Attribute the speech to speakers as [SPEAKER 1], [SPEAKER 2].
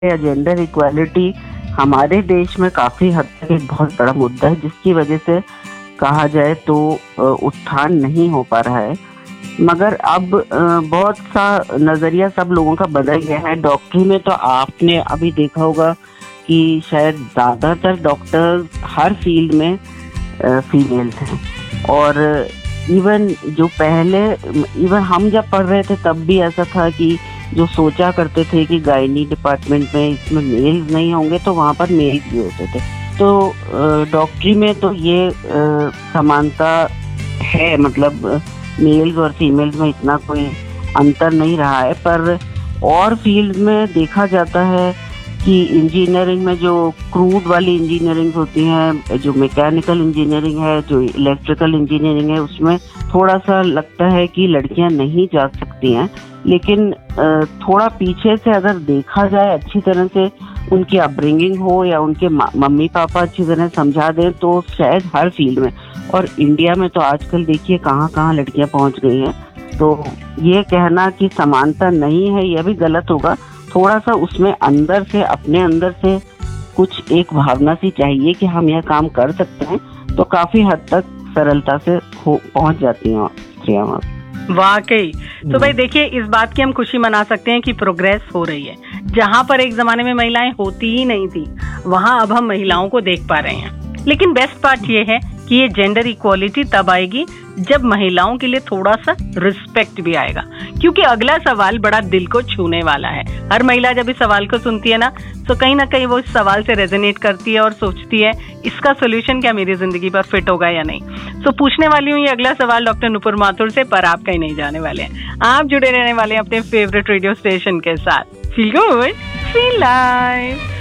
[SPEAKER 1] या gender equality हमारे देश में काफ़ी हद तक एक बहुत बड़ा मुद्दा है, जिसकी वजह से कहा जाए तो उत्थान नहीं हो पा रहा है। मगर अब बहुत सा नज़रिया सब लोगों का बदल गया है। डॉक्टरी में तो आपने अभी देखा होगा कि शायद ज़्यादातर डॉक्टर्स हर फील्ड में फीमेल्स हैं। और इवन जो पहले इवन हम जब पढ़ रहे थे तब भी ऐसा था कि जो सोचा करते थे कि गायनी डिपार्टमेंट में इसमें मेल्स नहीं होंगे तो वहाँ पर मेल्स भी होते थे। तो डॉक्टरी में तो ये समानता है, मतलब मेल्स और फीमेल्स में इतना कोई अंतर नहीं रहा है। पर और फील्ड में देखा जाता है कि इंजीनियरिंग में जो क्रूड वाली इंजीनियरिंग होती है, जो मैकेनिकल इंजीनियरिंग है, जो इलेक्ट्रिकल इंजीनियरिंग है, उसमें थोड़ा सा लगता है कि लड़कियां नहीं जा सकती हैं। लेकिन थोड़ा पीछे से अगर देखा जाए, अच्छी तरह से उनकी अपब्रिंगिंग हो या उनके मम्मी पापा अच्छी तरह समझा दें तो शायद हर फील्ड में, और इंडिया में तो आजकल देखिए कहाँ कहाँ लड़कियां पहुंच गई हैं। तो ये कहना कि समानता नहीं है यह भी गलत होगा। थोड़ा सा उसमें अंदर से, अपने अंदर से कुछ एक भावना सी चाहिए कि हम यह काम कर सकते हैं, तो काफी हद तक सरलता से पहुंच जाती हैं स्त्रियां।
[SPEAKER 2] वाकई। तो भाई देखिए, इस बात की हम खुशी मना सकते हैं कि प्रोग्रेस हो रही है। जहां पर एक जमाने में महिलाएं होती ही नहीं थी, वहां अब हम महिलाओं को देख पा रहे हैं। लेकिन बेस्ट पार्ट ये है कि ये जेंडर इक्वालिटी तब आएगी जब महिलाओं के लिए थोड़ा सा रिस्पेक्ट भी आएगा। क्योंकि अगला सवाल बड़ा दिल को छूने वाला है। हर महिला जब इस सवाल को सुनती है ना, तो कहीं ना कहीं वो इस सवाल से रेजोनेट करती है और सोचती है इसका सोल्यूशन क्या मेरी जिंदगी पर फिट होगा या नहीं। तो पूछने वाली हूँ ये अगला सवाल डॉक्टर नुपुर माथुर से, पर आप कहीं नहीं जाने वाले हैं। आप जुड़े रहने वाले हैं अपने फेवरेट रेडियो स्टेशन के साथ। Feel good, feel live.